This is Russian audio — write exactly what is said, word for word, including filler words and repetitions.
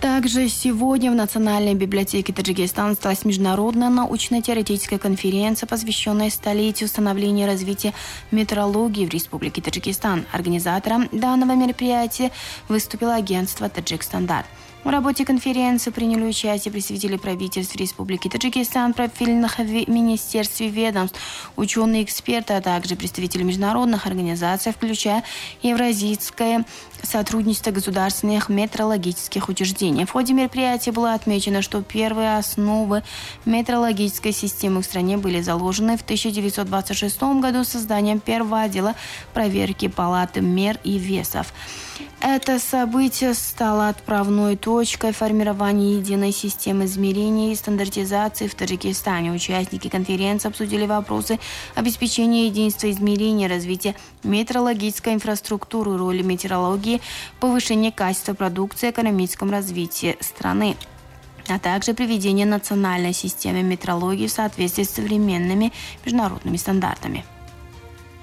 Также сегодня в Национальной библиотеке Таджикистана состоялась международная научно-теоретическая конференция, посвященная столетию становления и развития метеорологии в Республике Таджикистан. Организатором данного мероприятия выступило агентство «Таджик-Стандарт». В работе конференции приняли участие представители правительств Республики Таджикистан, профильных министерств и ведомств, ученые, эксперты, а также представители международных организаций, включая Евразийское сотрудничество государственных метеорологических учреждений. В ходе мероприятия было отмечено, что первые основы метеорологической системы в стране были заложены в тысяча девятьсот двадцать шестом году созданием первого отдела проверки палаты мер и весов. Это событие стало отправной точкой формирования единой системы измерения и стандартизации в Таджикистане. Участники конференции обсудили вопросы обеспечения единства измерения, развития метеорологической инфраструктуры, роли метеорологии, повышения качества продукции, экономическом развитии страны, а также приведения национальной системы метеорологии в соответствии с современными международными стандартами.